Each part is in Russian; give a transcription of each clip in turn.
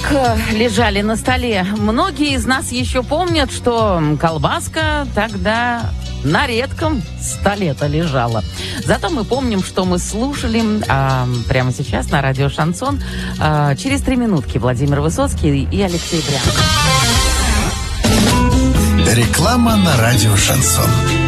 лежали на столе. Многие из нас еще помнят, что колбаска тогда на редком столе-то лежала. Зато мы помним, что мы слушали прямо сейчас на радио «Шансон». Через 3 минутки Владимир Высоцкий и Алексей Брянцев. Реклама на радио «Шансон».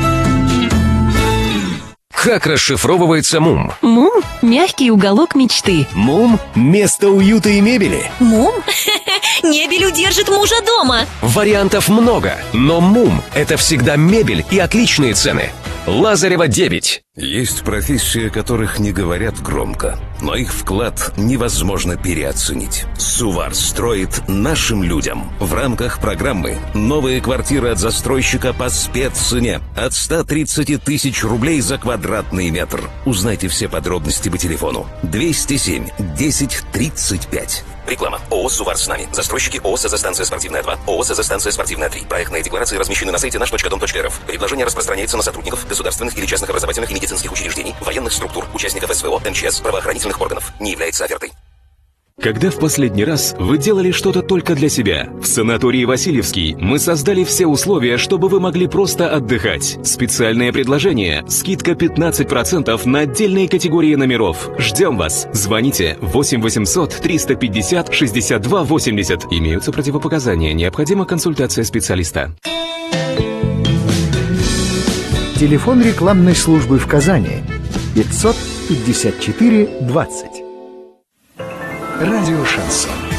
Как расшифровывается МУМ? МУМ – мягкий уголок мечты. МУМ – место уюта и мебели. МУМ? Мебель удержит мужа дома. Вариантов много, но МУМ – это всегда мебель и отличные цены. Лазарева 9. Есть профессии, о которых не говорят громко, но их вклад невозможно переоценить. Сувар строит нашим людям. В рамках программы «Новые квартиры от застройщика по спеццене» от 130 тысяч рублей за квадратный метр. Узнайте все подробности по телефону 207 10 35. Реклама. ООО «Сувар с нами». Застройщики ООО «СЗ-станция спортивная 2», ООО «СЗ-станция спортивная 3». Проектные декларации размещены на сайте nаш.дом.рф. Предложение распространяется на сотрудников государственных или частных образовательных и медицинских учреждений, военных структур, участников СВО, МЧС, правоохранительных органов. Не является офертой. Когда в последний раз вы делали что-то только для себя? В санатории «Васильевский» мы создали все условия, чтобы вы могли просто отдыхать. Специальное предложение. Скидка 15% на отдельные категории номеров. Ждем вас. Звоните 8 800 350 62 80. Имеются противопоказания. Необходима консультация специалиста. Телефон рекламной службы в Казани 554 20. Радио «Шансон».